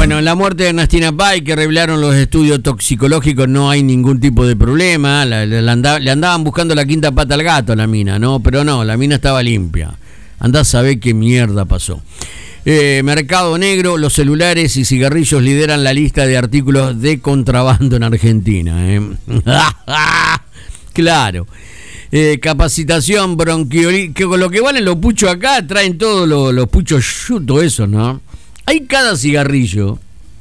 Bueno, en la muerte de Ernestina Pay, que revelaron los estudios toxicológicos, no hay ningún tipo de problema. Le andaban buscando la quinta pata al gato a la mina, ¿no? Pero no, la mina estaba limpia. Andá a saber qué mierda pasó. Mercado negro, los celulares y cigarrillos lideran la lista de artículos de contrabando en Argentina. Claro. Capacitación, bronquiolitis, que con lo que valen los puchos acá, traen todos los puchos yutos esos, ¿no? Hay cada cigarrillo.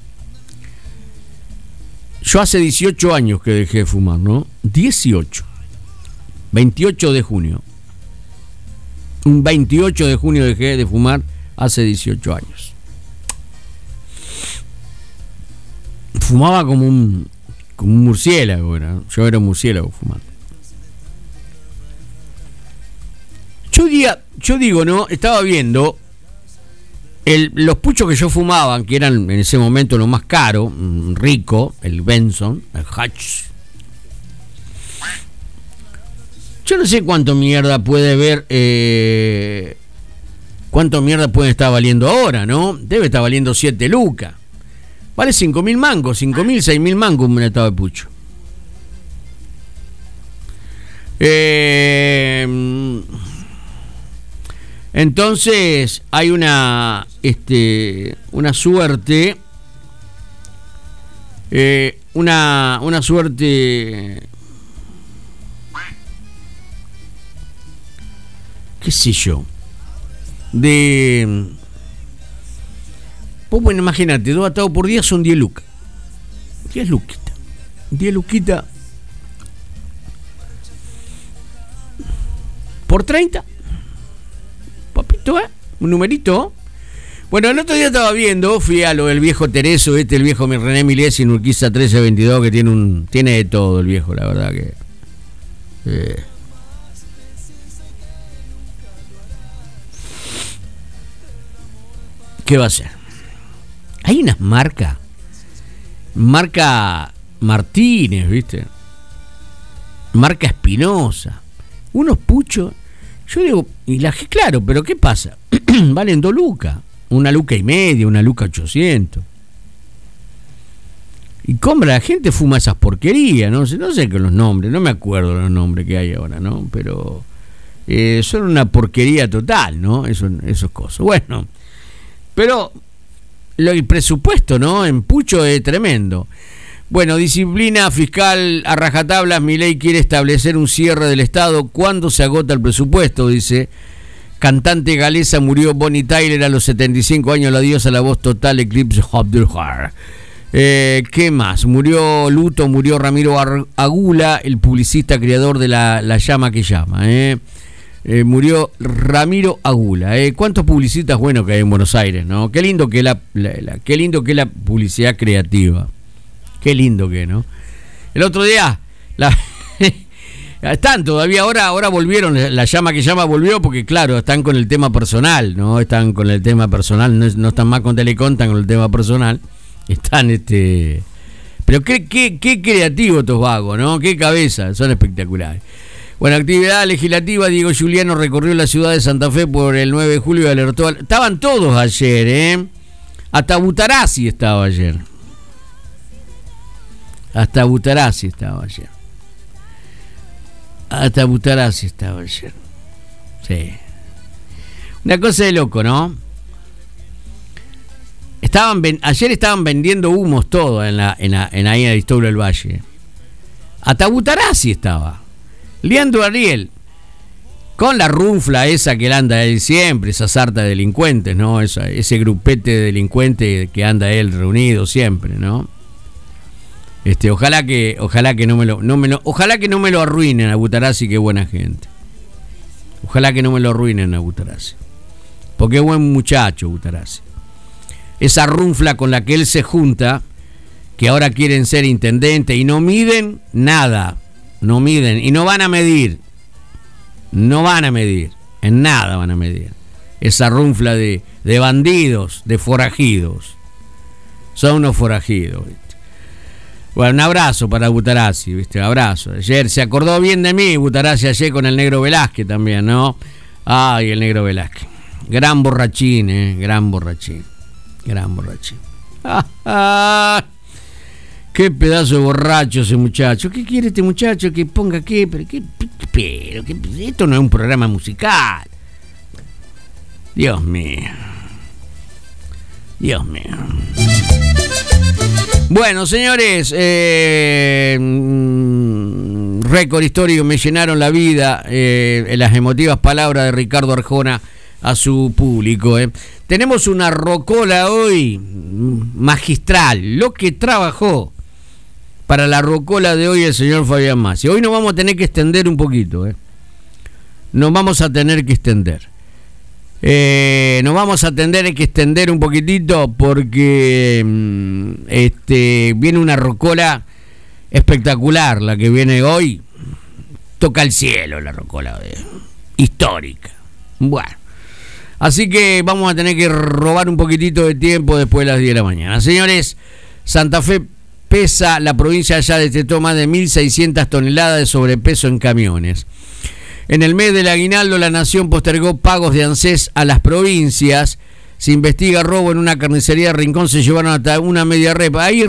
Yo hace 18 años que dejé de fumar, ¿no? 18. 28 de junio. Un 28 de junio dejé de fumar hace 18 años. Fumaba como un murciélago, ¿verdad? Yo era un murciélago fumando. Yo digo, ¿no? Estaba viendo los puchos que yo fumaba, que eran en ese momento lo más caro, rico, el Benson, el Hutch. Yo no sé cuánto mierda puede ver, cuánto mierda puede estar valiendo ahora, ¿no? Debe estar valiendo 7 lucas. Vale 5.000 mangos, 5.000, 6.000 mangos un estado de pucho. Entonces hay una suerte, una suerte, qué sé yo, de, pues bueno, imagínate, 2 atados por día son 10 lucas, 10 luquitas, 10 luquitas por 30. Papito, un numerito. Bueno, el otro día estaba viendo, fui a lo del viejo Tereso, el viejo René Milesi en Urquiza 1322, que tiene de todo el viejo, la verdad que. ¿Qué va a hacer? Hay unas marca Martínez, ¿viste? Marca Espinosa, unos puchos. Yo digo, claro, pero ¿qué pasa? Valen 2 lucas, 1,5 lucas, 1,5 lucas 800. Y compra, la gente fuma esas porquerías, no sé con los nombres, no me acuerdo los nombres que hay ahora, ¿no? Pero son una porquería total, ¿no? Esos cosas. Bueno, pero el presupuesto, ¿no? En pucho es tremendo. Bueno, disciplina fiscal a rajatablas. Milei quiere establecer un cierre del Estado cuando se agota el presupuesto, dice. Cantante galesa murió Bonnie Tyler a los 75 años, la diosa, la voz total, Eclipse of the Heart. ¿Qué más? Murió Ramiro Agula, el publicista creador de la llama que llama. Murió Ramiro Agula. ¿Cuántos publicistas buenos que hay en Buenos Aires, no? Qué lindo que qué lindo que es la publicidad creativa. Qué lindo que, ¿no? El otro día, están todavía, ahora volvieron, la llama que llama volvió, porque claro, están con el tema personal, ¿no? Están con el tema personal, no están más con Telecom, están con el tema personal. Están, pero qué creativo estos vagos, ¿no? Qué cabeza, son espectaculares. Bueno, actividad legislativa, Diego Giuliano recorrió la ciudad de Santa Fe por el 9 de julio y alertó, estaban todos ayer, hasta Butarazzi estaba ayer. Hasta Butarazzi estaba ayer. Sí. Una cosa de loco, ¿no? Ayer estaban vendiendo humos todo en ahí en Aristóbulo del Valle. Hasta Butarazzi estaba. Leandro Ariel. Con la runfla esa que él anda él siempre, esa sarta de delincuentes, ¿no? Ese grupete de delincuentes que anda él reunido siempre, ¿no? Ojalá que no me lo arruinen a Butarazzi, que buena gente. Ojalá que no me lo arruinen a Butarazzi. Porque es buen muchacho Butarazzi. Esa runfla con la que él se junta, que ahora quieren ser intendente y no miden nada. No miden y no van a medir. No van a medir. En nada van a medir. Esa runfla de bandidos, de forajidos. Son unos forajidos, ¿viste? Bueno, un abrazo para Butarazzi, ¿viste? Abrazo. Ayer se acordó bien de mí, Butarazzi, ayer con el Negro Velázquez también, ¿no? Ay, el Negro Velázquez. Gran borrachín, gran borrachín. Qué pedazo de borracho ese muchacho. ¿Qué quiere este muchacho? Que ponga qué, pero esto no es un programa musical. Dios mío. Bueno, señores, récord histórico, me llenaron la vida en las emotivas palabras de Ricardo Arjona a su público. Tenemos una rocola hoy magistral, lo que trabajó para la rocola de hoy el señor Fabián Massi. Hoy nos vamos a tener que extender un poquito, nos vamos a tener que extender. Nos vamos a tener que extender un poquitito porque viene una rocola espectacular, la que viene hoy. Toca el cielo la rocola histórica. Bueno, así que vamos a tener que robar un poquitito de tiempo después de las 10 de la mañana. Señores, Santa Fe pesa, la provincia ya detectó más de 1.600 toneladas de sobrepeso en camiones. En el mes del aguinaldo, la Nación postergó pagos de ANSES a las provincias. Se investiga robo en una carnicería de Rincón, se llevaron hasta una media repa. Ahí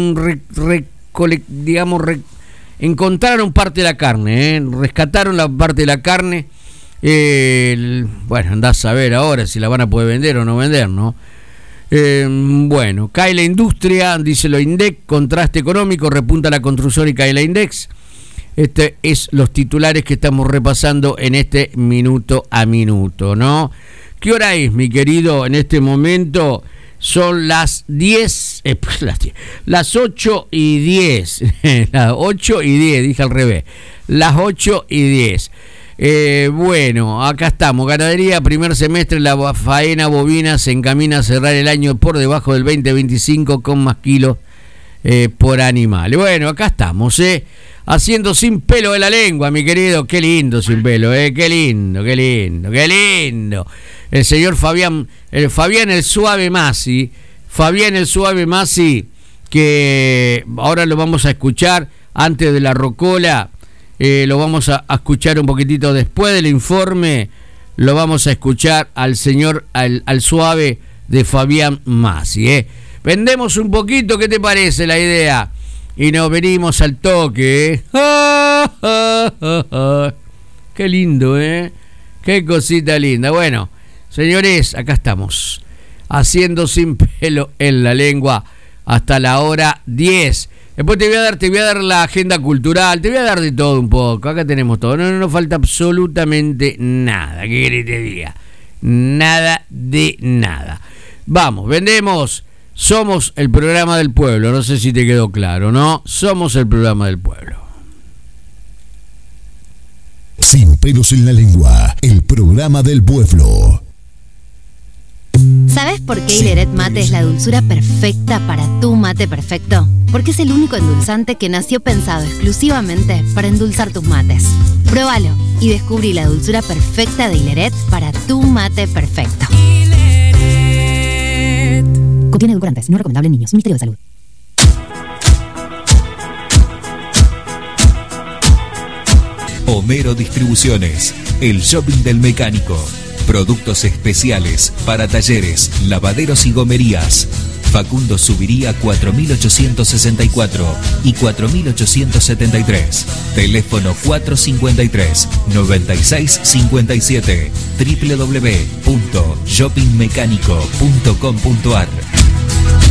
encontraron parte de la carne, rescataron la parte de la carne. Bueno, andás a ver ahora si la van a poder vender o no vender, ¿no? Bueno, cae la industria, dice lo INDEC, contraste económico, repunta la construcción y cae la INDEX. Este es los titulares que estamos repasando en este minuto a minuto, ¿no? ¿Qué hora es, mi querido? En este momento son las 10, las 8 y 10, las 8 y 10, dije al revés, las 8 y 10. Bueno, acá estamos, ganadería, primer semestre, la faena bovina se encamina a cerrar el año por debajo del 20-25 con más kilos por animal. Bueno, acá estamos, haciendo sin pelo de la lengua, mi querido. Qué lindo sin pelo, qué lindo. El señor Fabián el Suave Massi, que ahora lo vamos a escuchar antes de la rocola, lo vamos a escuchar un poquitito después del informe, lo vamos a escuchar al señor, al Suave de Fabián Massi. Vendemos un poquito, ¿qué te parece la idea? Y nos venimos al toque, Qué lindo, Qué cosita linda. Bueno, señores, acá estamos, haciendo sin pelo en la lengua hasta la hora 10. Después te voy a dar la agenda cultural, te voy a dar de todo un poco. Acá tenemos todo, no nos falta absolutamente nada. ¿Qué querés que te diga? Nada de nada. Vamos, vendemos. Somos el programa del pueblo, no sé si te quedó claro, ¿no? Somos el programa del pueblo. Sin pelos en la lengua, el programa del pueblo. ¿Sabes por qué Hileret Mate es la dulzura perfecta para tu mate perfecto? Porque es el único endulzante que nació pensado exclusivamente para endulzar tus mates. Pruébalo y descubrí la dulzura perfecta de Hileret para tu mate perfecto. Contiene edulcorantes, no recomendable en niños. Ministerio de Salud. Homero Distribuciones, el shopping del mecánico. Productos especiales para talleres, lavaderos y gomerías. Facundo Subiría 4864 y 4873. Teléfono 453-9657. www.shoppingmecánico.com.ar.